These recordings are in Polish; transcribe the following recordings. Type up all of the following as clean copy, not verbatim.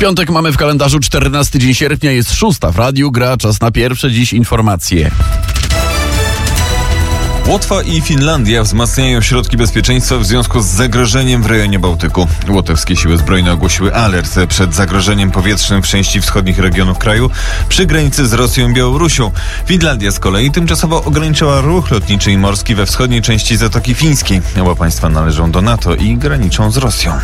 Piątek mamy w kalendarzu 14 dzień sierpnia, jest 6 w radiu, gra czas na pierwsze dziś informacje. Łotwa i Finlandia wzmacniają środki bezpieczeństwa w związku z zagrożeniem w rejonie Bałtyku. Łotewskie siły zbrojne ogłosiły alert przed zagrożeniem powietrznym w części wschodnich regionów kraju przy granicy z Rosją i Białorusią. Finlandia z kolei tymczasowo ograniczyła ruch lotniczy i morski we wschodniej części Zatoki Fińskiej. Oba państwa należą do NATO i graniczą z Rosją.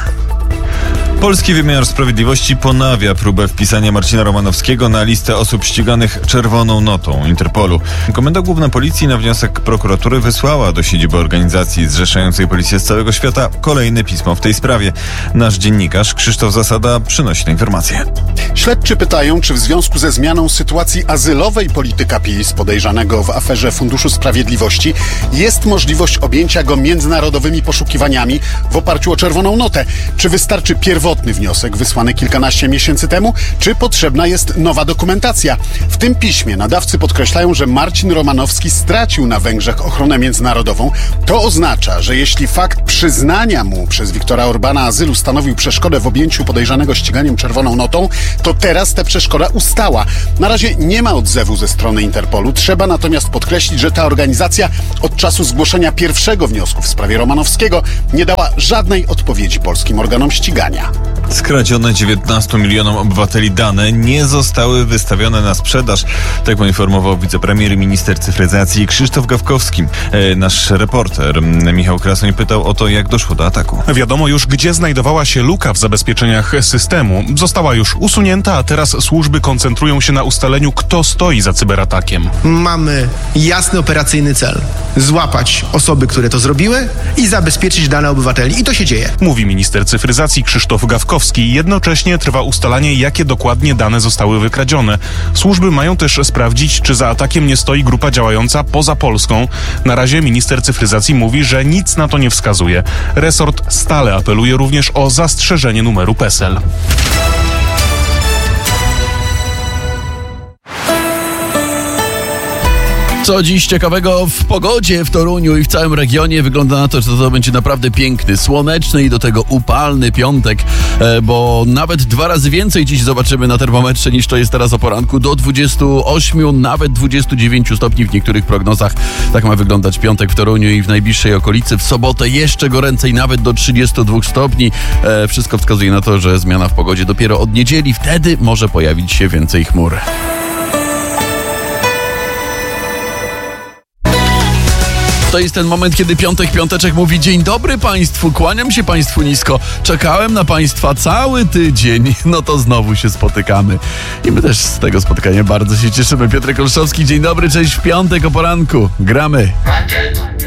Polski wymiar sprawiedliwości ponawia próbę wpisania Marcina Romanowskiego na listę osób ściganych czerwoną notą Interpolu. Komenda Główna Policji na wniosek prokuratury wysłała do siedziby organizacji zrzeszającej policję z całego świata kolejne pismo w tej sprawie. Nasz dziennikarz Krzysztof Zasada przynosi tę informację. Śledczy pytają, czy w związku ze zmianą sytuacji azylowej polityka PiS podejrzanego w aferze Funduszu Sprawiedliwości jest możliwość objęcia go międzynarodowymi poszukiwaniami w oparciu o czerwoną notę. Czy wystarczy pierwotny wniosek wysłany kilkanaście miesięcy temu, czy potrzebna jest nowa dokumentacja? W tym piśmie nadawcy podkreślają, że Marcin Romanowski stracił na Węgrzech ochronę międzynarodową. To oznacza, że jeśli fakt przyznania mu przez Viktora Orbana azylu stanowił przeszkodę w objęciu podejrzanego ściganiem czerwoną notą, to teraz ta przeszkoda ustała. Na razie nie ma odzewu ze strony Interpolu. Trzeba natomiast podkreślić, że ta organizacja od czasu zgłoszenia pierwszego wniosku w sprawie Romanowskiego nie dała żadnej odpowiedzi polskim organom ścigania. Skradzione 19 milionom obywateli dane nie zostały wystawione na sprzedaż. Tak poinformował wicepremier i minister cyfryzacji Krzysztof Gawkowski. Nasz reporter Michał Krasoń pytał o to, jak doszło do ataku. Wiadomo już, gdzie znajdowała się luka w zabezpieczeniach systemu. Została już usunięta, a teraz służby koncentrują się na ustaleniu, kto stoi za cyberatakiem. Mamy jasny operacyjny cel. Złapać osoby, które to zrobiły i zabezpieczyć dane obywateli. I to się dzieje. Mówi minister cyfryzacji Krzysztof Gawkowski. Jednocześnie trwa ustalanie, jakie dokładnie dane zostały wykradzione. Służby mają też sprawdzić, czy za atakiem nie stoi grupa działająca poza Polską. Na razie minister cyfryzacji mówi, że nic na to nie wskazuje. Resort stale apeluje również o zastrzeżenie numeru PESEL. Co dziś ciekawego w pogodzie w Toruniu i w całym regionie? Wygląda na to, że to będzie naprawdę piękny, słoneczny i do tego upalny piątek, bo nawet 2 razy więcej dziś zobaczymy na termometrze niż to jest teraz o poranku. Do 28, nawet 29 stopni w niektórych prognozach. Tak ma wyglądać piątek w Toruniu i w najbliższej okolicy. W sobotę jeszcze goręcej, nawet do 32 stopni. Wszystko wskazuje na to, że zmiana w pogodzie dopiero od niedzieli. Wtedy może pojawić się więcej chmur. To jest ten moment, kiedy piąteczek mówi: dzień dobry Państwu, kłaniam się Państwu nisko, czekałem na Państwa cały tydzień, no to znowu się spotykamy. I my też z tego spotkania bardzo się cieszymy. Piotrek Olszowski, dzień dobry, cześć w piątek o poranku, gramy.